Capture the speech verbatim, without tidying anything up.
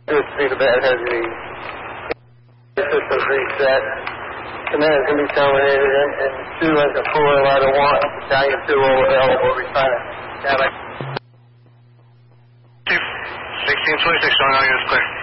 Good speed of that has the systems reset. Command is going to be terminated and, and two Lincoln four, ladder one, battalion two over L will be signing. Yeah, like. sixteen twenty-six, showing all units clear.